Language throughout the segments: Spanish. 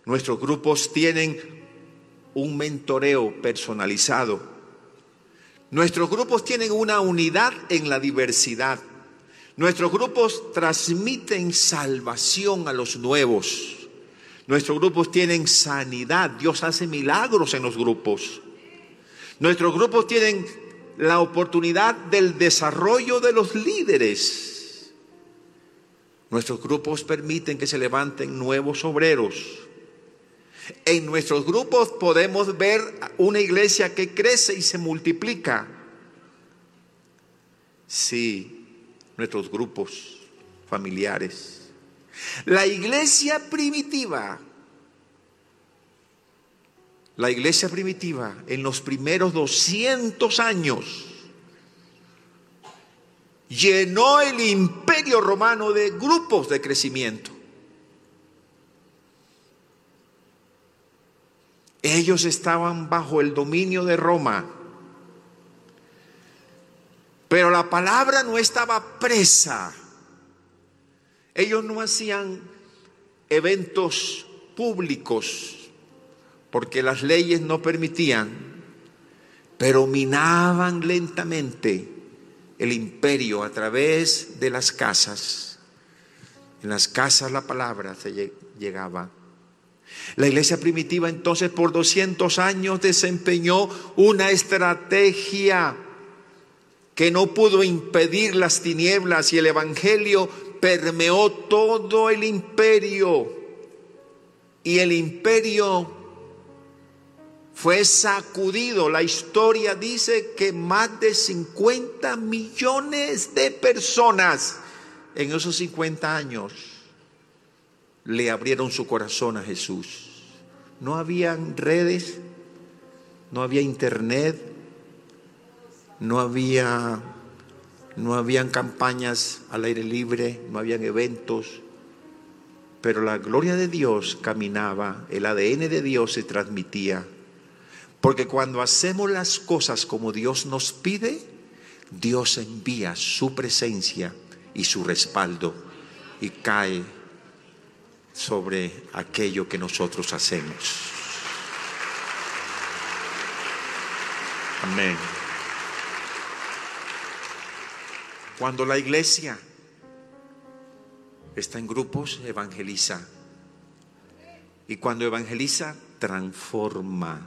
Nuestros grupos tienen un mentoreo personalizado. Nuestros grupos tienen una unidad en la diversidad. Nuestros grupos transmiten salvación a los nuevos. Nuestros grupos tienen sanidad. Dios hace milagros en los grupos. Nuestros grupos tienen la oportunidad del desarrollo de los líderes. Nuestros grupos permiten que se levanten nuevos obreros. En nuestros grupos podemos ver una iglesia que crece y se multiplica. Sí, nuestros grupos familiares. La iglesia primitiva en los primeros 200 años llenó el imperio romano de grupos de crecimiento. Ellos estaban bajo el dominio de Roma, pero la palabra no estaba presa. Ellos no hacían eventos públicos porque las leyes no permitían, pero minaban lentamente el imperio a través de las casas. En las casas la palabra se llegaba. La iglesia primitiva entonces por 200 años desempeñó una estrategia que no pudo impedir las tinieblas, y el evangelio permeó todo el imperio, y el imperio fue sacudido. La historia dice que más de 50 millones de personas en esos 50 años le abrieron su corazón a Jesús. No habían redes, no había internet, no habían campañas al aire libre, no habían eventos, pero la gloria de Dios caminaba, el ADN de Dios se transmitía. Porque cuando hacemos las cosas como Dios nos pide, Dios envía su presencia y su respaldo y cae sobre aquello que nosotros hacemos. Amén. Cuando la iglesia está en grupos, evangeliza. Y cuando evangeliza, transforma.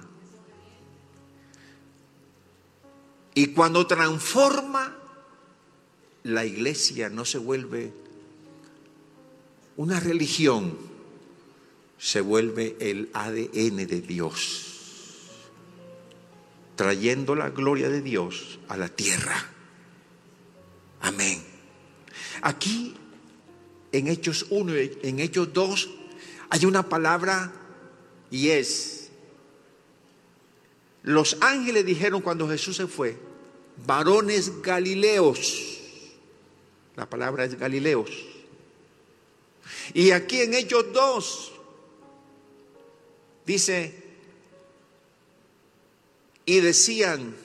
Y cuando transforma, la iglesia no se vuelve una religión, se vuelve el ADN de Dios, trayendo la gloria de Dios a la tierra. Amén. Aquí en Hechos 1 y en Hechos 2 hay una palabra, y es: los ángeles dijeron cuando Jesús se fue, varones galileos. La palabra es galileos. Y aquí en Hechos 2 dice: y decían,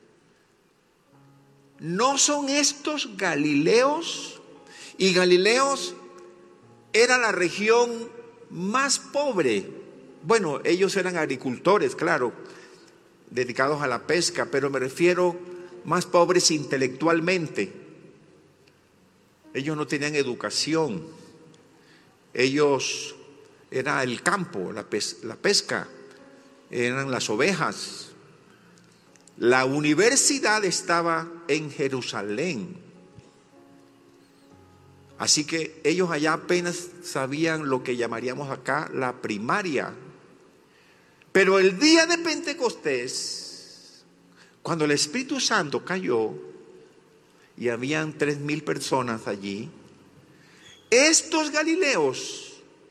¿no son estos galileos? Y Galileos era la región más pobre. Bueno, ellos eran agricultores, claro, dedicados a la pesca, pero me refiero más pobres intelectualmente. Ellos no tenían educación. Ellos, era el campo, la pesca, eran las ovejas. La universidad estaba en Jerusalén. Así que ellos allá apenas sabían lo que llamaríamos acá la primaria. Pero el día de Pentecostés, cuando el Espíritu Santo cayó y habían 3,000 personas allí, estos galileos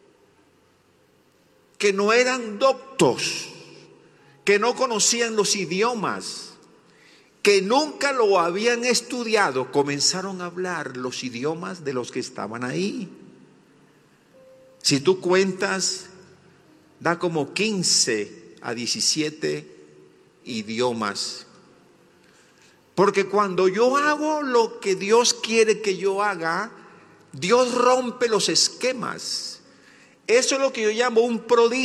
que no eran doctos, que no conocían los idiomas, que nunca lo habían estudiado, comenzaron a hablar los idiomas de los que estaban ahí. Si tú cuentas, da como 15 a 17 idiomas. Porque cuando yo hago lo que Dios quiere que yo haga, Dios rompe los esquemas. Eso es lo que yo llamo un prodigio.